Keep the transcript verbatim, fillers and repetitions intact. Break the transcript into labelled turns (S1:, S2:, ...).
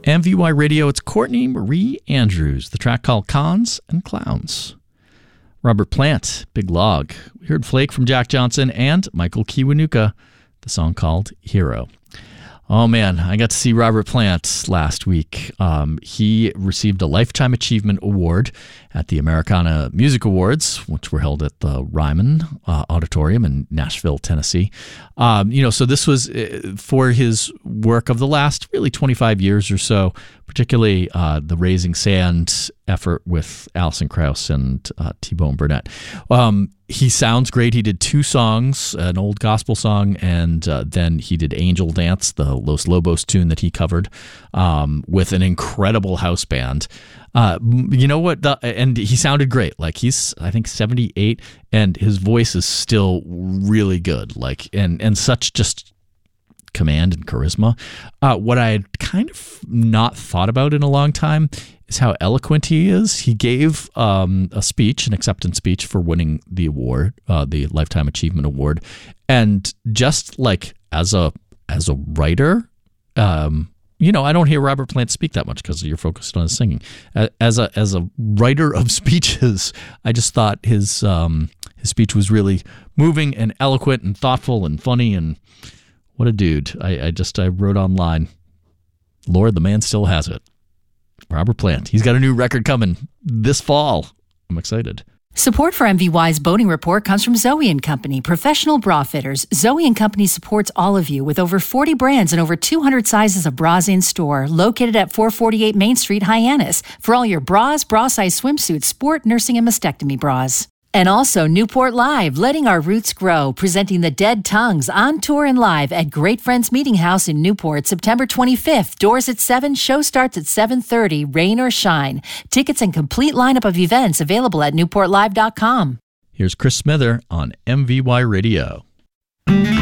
S1: M V Y Radio, it's Courtney Marie Andrews, the track called Cons and Clowns. Robert Plant, Big Log. We heard Flake from Jack Johnson and Michael Kiwanuka, the song called Hero. Oh man, I got to see Robert Plant last week. Um, he received a Lifetime Achievement Award at the Americana Music Awards, which were held at the Ryman uh, Auditorium in Nashville, Tennessee. Um, you know, so this was uh, for his work of the last really twenty-five years or so, particularly uh, the Raising Sand effort with Alison Krauss and uh, T-Bone Burnett. Um, he sounds great. He did two songs, an old gospel song, and uh, then he did Angel Dance, the Los Lobos tune that he covered, um, with an incredible house band. Uh, you know what? The, and he sounded great. Like he's, I think, seventy-eight, and his voice is still really good. Like and and such just command and charisma. Uh, what I had kind of not thought about in a long time is how eloquent he is. He gave um, a speech, an acceptance speech for winning the award, uh, the Lifetime Achievement Award, and just like as a as a writer, um, you know, I don't hear Robert Plant speak that much because you're focused on his singing. As a as a writer of speeches, I just thought his um, his speech was really moving and eloquent and thoughtful and funny, and what a dude. I, I just I wrote online, Lord, the man still has it. Robert Plant. He's got a new record coming this fall. I'm excited.
S2: Support for M V Y's Boating Report comes from Zoe and Company, professional bra fitters. Zoe and Company supports all of you with over forty brands and over two hundred sizes of bras in store, located at four forty-eight Main Street, Hyannis, for all your bras, bra size swimsuits, sport, nursing, and mastectomy bras. And also Newport Live, letting our roots grow, presenting the Dead Tongues on tour and live at Great Friends Meeting House in Newport, September twenty-fifth. Doors at seven, show starts at seven thirty, rain or shine. Tickets and complete lineup of events available at newport live dot com.
S1: Here's Chris Smither on M V Y Radio.